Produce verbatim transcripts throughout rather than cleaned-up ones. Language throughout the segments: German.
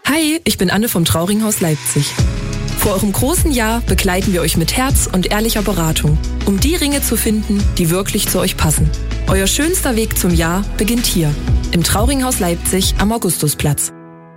Hi, ich bin Anne vom Trauringhaus Leipzig. Vor eurem großen Jahr begleiten wir euch mit Herz und ehrlicher Beratung, um die Ringe zu finden, die wirklich zu euch passen. Euer schönster Weg zum Jahr beginnt hier, im Trauringhaus Leipzig am Augustusplatz.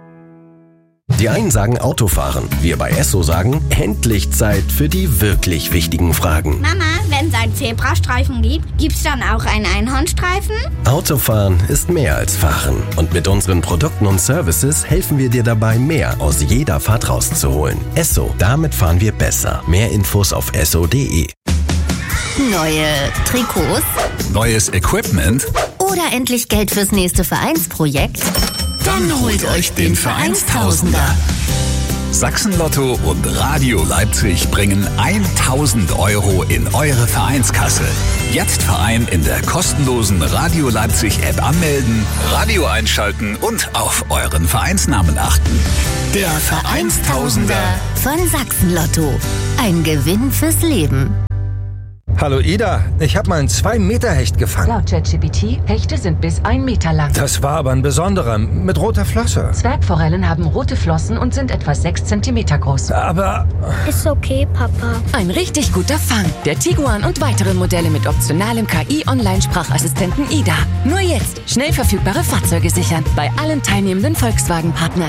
Die einen sagen Autofahren, wir bei Esso sagen, endlich Zeit für die wirklich wichtigen Fragen. Mama, wenn es einen Zebrastreifen gibt, gibt's dann auch einen Einhornstreifen? Autofahren ist mehr als Fahren. Und mit unseren Produkten und Services helfen wir dir dabei, mehr aus jeder Fahrt rauszuholen. Esso, damit fahren wir besser. Mehr Infos auf esso punkt de. Neue Trikots? Neues Equipment? Oder endlich Geld fürs nächste Vereinsprojekt? Dann holt euch den Vereinstausender. Sachsen-Lotto und Radio Leipzig bringen tausend Euro in eure Vereinskasse. Jetzt Verein in der kostenlosen Radio Leipzig App anmelden, Radio einschalten und auf euren Vereinsnamen achten. Der Vereinstausender von Sachsen-Lotto. Ein Gewinn fürs Leben. Hallo Ida, ich habe mal einen zwei Meter Hecht gefangen. Laut ChatGPT, Hechte sind bis ein Meter lang. Das war aber ein besonderer, mit roter Flosse. Zwergforellen haben rote Flossen und sind etwa sechs Zentimeter groß. Aber... Ist okay, Papa. Ein richtig guter Fang. Der Tiguan und weitere Modelle mit optionalem K I-Online-Sprachassistenten Ida. Nur jetzt schnell verfügbare Fahrzeuge sichern. Bei allen teilnehmenden Volkswagen-Partnern.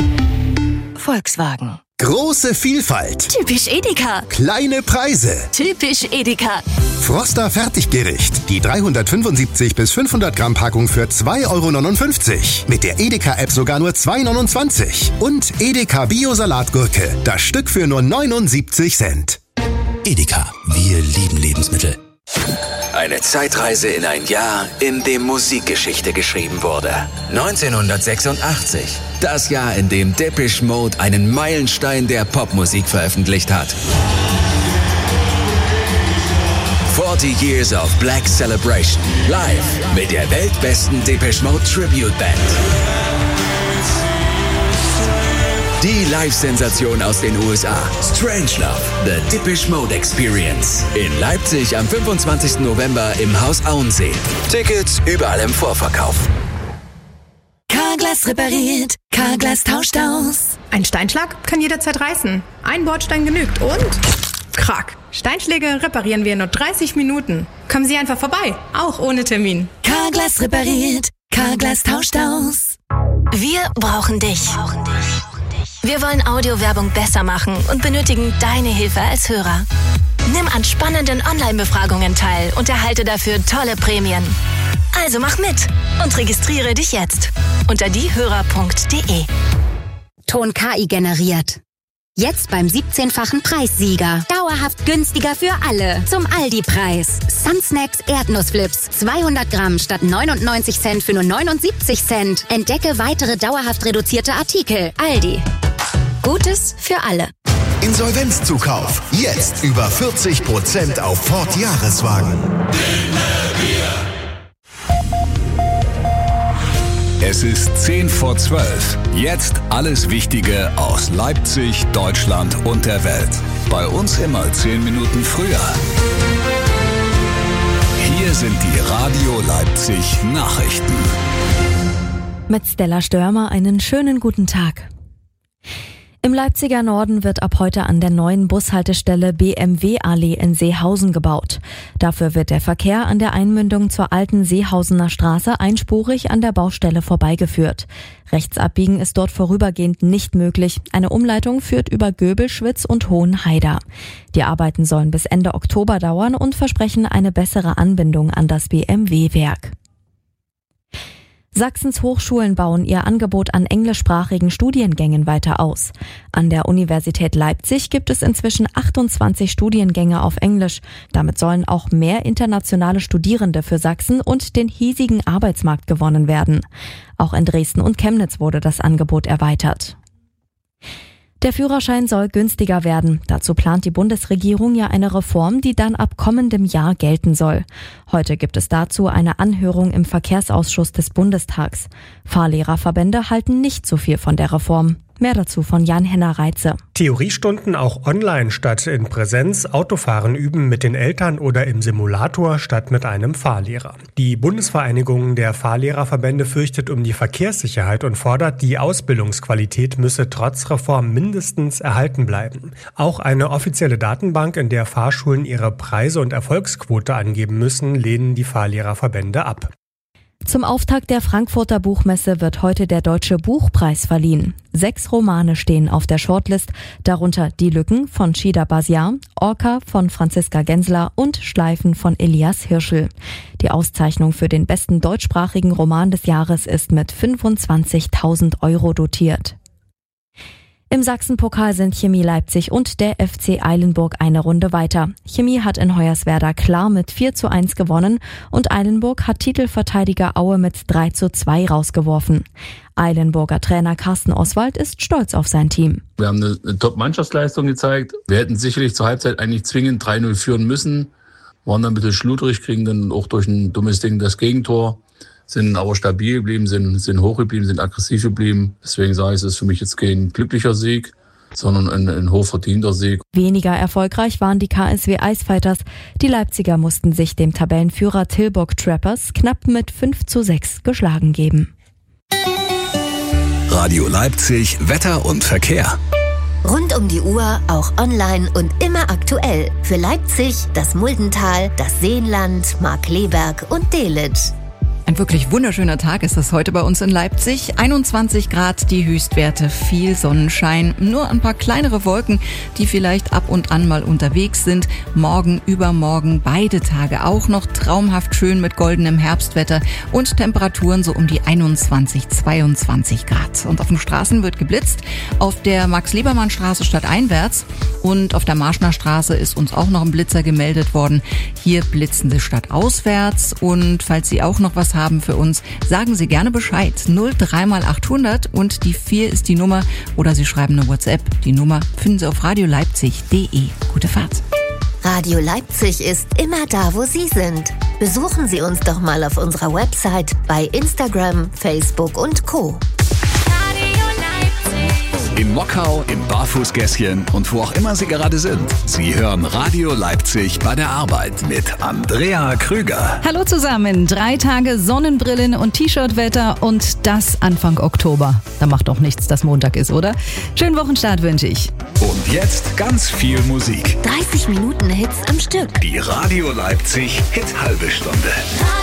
Volkswagen. Große Vielfalt. Typisch Edeka. Kleine Preise. Typisch Edeka. Froster Fertiggericht. Die dreihundertfünfundsiebzig bis fünfhundert Gramm Packung für zwei Euro neunundfünfzig. Mit der Edeka-App sogar nur zwei Euro neunundzwanzig. Und Edeka Bio-Salatgurke. Das Stück für nur neunundsiebzig Cent. Edeka. Wir lieben Lebensmittel. Eine Zeitreise in ein Jahr, in dem Musikgeschichte geschrieben wurde. neunzehnhundertsechsundachtzig. Das Jahr, in dem Depeche Mode einen Meilenstein der Popmusik veröffentlicht hat. forty Years of Black Celebration. Live mit der weltbesten Depeche Mode Tribute Band. Die Live-Sensation aus den U S A. Strangelove, The Depeche Mode Experience. In Leipzig am fünfundzwanzigsten November im Haus Auensee. Tickets überall im Vorverkauf. Carglass repariert, Carglass tauscht aus. Ein Steinschlag kann jederzeit reißen. Ein Bordstein genügt und... Krack. Steinschläge reparieren wir in nur dreißig Minuten. Kommen Sie einfach vorbei, auch ohne Termin. Carglass repariert, Carglass tauscht aus. Wir brauchen dich. Wir wollen Audiowerbung besser machen und benötigen deine Hilfe als Hörer. Nimm an spannenden Online-Befragungen teil und erhalte dafür tolle Prämien. Also mach mit und registriere dich jetzt unter diehörer punkt de. Ton K I generiert. Jetzt beim siebzehnfachen Preissieger. Dauerhaft günstiger für alle. Zum Aldi-Preis. Sunsnacks Erdnussflips. zweihundert Gramm statt neunundneunzig Cent für nur neunundsiebzig Cent. Entdecke weitere dauerhaft reduzierte Artikel. Aldi. Gutes für alle. Insolvenzzukauf. Jetzt über vierzig Prozent auf Ford Jahreswagen. Es ist zehn vor zwölf. Jetzt alles Wichtige aus Leipzig, Deutschland und der Welt. Bei uns immer zehn Minuten früher. Hier sind die Radio Leipzig Nachrichten. Mit Stella Störmer einen schönen guten Tag. Im Leipziger Norden wird ab heute an der neuen Bushaltestelle B M W-Allee in Seehausen gebaut. Dafür wird der Verkehr an der Einmündung zur alten Seehausener Straße einspurig an der Baustelle vorbeigeführt. Rechts abbiegen ist dort vorübergehend nicht möglich. Eine Umleitung führt über Göbelschwitz und Hohenhaida. Die Arbeiten sollen bis Ende Oktober dauern und versprechen eine bessere Anbindung an das B M W-Werk. Sachsens Hochschulen bauen ihr Angebot an englischsprachigen Studiengängen weiter aus. An der Universität Leipzig gibt es inzwischen achtundzwanzig Studiengänge auf Englisch. Damit sollen auch mehr internationale Studierende für Sachsen und den hiesigen Arbeitsmarkt gewonnen werden. Auch in Dresden und Chemnitz wurde das Angebot erweitert. Der Führerschein soll günstiger werden. Dazu plant die Bundesregierung ja eine Reform, die dann ab kommendem Jahr gelten soll. Heute gibt es dazu eine Anhörung im Verkehrsausschuss des Bundestags. Fahrlehrerverbände halten nicht so viel von der Reform. Mehr dazu von Jan-Henner Reitze. Theoriestunden auch online statt in Präsenz, Autofahren üben mit den Eltern oder im Simulator statt mit einem Fahrlehrer. Die Bundesvereinigung der Fahrlehrerverbände fürchtet um die Verkehrssicherheit und fordert, die Ausbildungsqualität müsse trotz Reform mindestens erhalten bleiben. Auch eine offizielle Datenbank, in der Fahrschulen ihre Preise und Erfolgsquote angeben müssen, lehnen die Fahrlehrerverbände ab. Zum Auftakt der Frankfurter Buchmesse wird heute der Deutsche Buchpreis verliehen. Sechs Romane stehen auf der Shortlist, darunter Die Lücken von Shida Basiar, Orca von Franziska Gensler und Schleifen von Elias Hirschl. Die Auszeichnung für den besten deutschsprachigen Roman des Jahres ist mit fünfundzwanzigtausend Euro dotiert. Im Sachsenpokal sind Chemie Leipzig und der F C Eilenburg eine Runde weiter. Chemie hat in Hoyerswerda klar mit vier zu eins gewonnen und Eilenburg hat Titelverteidiger Aue mit drei zu zwei rausgeworfen. Eilenburger Trainer Carsten Oswald ist stolz auf sein Team. Wir haben eine, eine Top-Mannschaftsleistung gezeigt. Wir hätten sicherlich zur Halbzeit eigentlich zwingend drei null führen müssen. Waren dann ein bisschen schludrig, kriegen dann auch durch ein dummes Ding das Gegentor. Sind aber stabil geblieben, sind, sind hoch geblieben, sind aggressiv geblieben. Deswegen sage ich, es ist für mich jetzt kein glücklicher Sieg, sondern ein, ein hochverdienter Sieg. Weniger erfolgreich waren die K S W Eisfighters. Die Leipziger mussten sich dem Tabellenführer Tilburg Trappers knapp mit fünf zu sechs geschlagen geben. Radio Leipzig, Wetter und Verkehr. Rund um die Uhr, auch online und immer aktuell. Für Leipzig, das Muldental, das Seenland, Markkleeberg und Delitzsch. Ein wirklich wunderschöner Tag ist das heute bei uns in Leipzig. einundzwanzig Grad die Höchstwerte, viel Sonnenschein, nur ein paar kleinere Wolken, die vielleicht ab und an mal unterwegs sind. Morgen, übermorgen, beide Tage auch noch traumhaft schön mit goldenem Herbstwetter und Temperaturen so um die einundzwanzig, zweiundzwanzig Grad. Und auf den Straßen wird geblitzt. Auf der Max-Liebermann-Straße stadteinwärts und auf der Marschner Straße ist uns auch noch ein Blitzer gemeldet worden. Hier blitzen sie stadtauswärts und falls Sie auch noch was haben für uns, sagen Sie gerne Bescheid. null drei mal achthundert und die vier ist die Nummer oder Sie schreiben eine WhatsApp. Die Nummer finden Sie auf radio leipzig punkt de. Gute Fahrt. Radio Leipzig ist immer da, wo Sie sind. Besuchen Sie uns doch mal auf unserer Website, bei Instagram, Facebook und Co. In Mockau, im Barfußgässchen und wo auch immer Sie gerade sind. Sie hören Radio Leipzig bei der Arbeit mit Andrea Krüger. Hallo zusammen, drei Tage Sonnenbrillen und T-Shirt-Wetter und das Anfang Oktober. Da macht doch nichts, dass Montag ist, oder? Schönen Wochenstart wünsche ich. Und jetzt ganz viel Musik. dreißig Minuten Hits am Stück. Die Radio Leipzig Hit-Halbe Stunde.